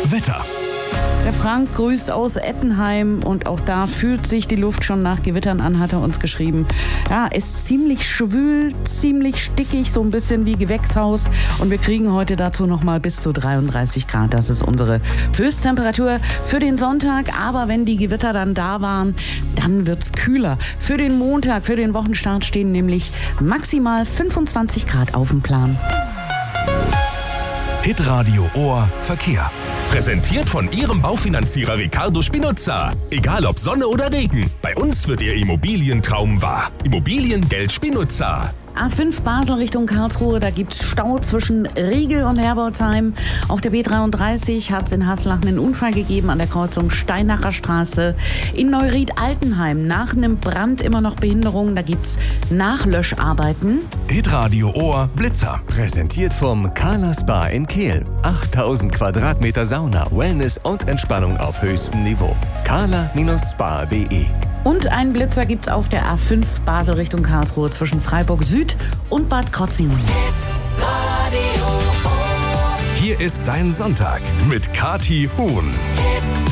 Wetter. Der Frank grüßt aus Ettenheim und auch da fühlt sich die Luft schon nach Gewittern an, hat er uns geschrieben. Ja, ist ziemlich schwül, ziemlich stickig, so ein bisschen wie Gewächshaus und wir kriegen heute dazu nochmal bis zu 33 Grad. Das ist unsere Höchsttemperatur für den Sonntag, aber wenn die Gewitter dann da waren, dann wird's kühler. Für den Montag, für den Wochenstart stehen nämlich maximal 25 Grad auf dem Plan. Hitradio Ohr Verkehr. Präsentiert von Ihrem Baufinanzierer Ricardo Spinuzza. Egal ob Sonne oder Regen, bei uns wird Ihr Immobilientraum wahr. Immobiliengeld Spinuzza. A5 Basel Richtung Karlsruhe, da gibt's Stau zwischen Riegel und Herbolzheim. Auf der B33 hat es in Haslach einen Unfall gegeben an der Kreuzung Steinacher Straße. In Neuried-Altenheim nach einem Brand immer noch Behinderungen, da gibt's Nachlöscharbeiten. Hitradio Ohr Blitzer. Präsentiert vom Kala Spa in Kehl. 8000 Quadratmeter Sauna, Wellness und Entspannung auf höchstem Niveau. kala-spa.de. Und einen Blitzer gibt's auf der A5 Basel Richtung Karlsruhe zwischen Freiburg Süd und Bad Krozingen. Hier ist dein Sonntag mit Kathi Huhn.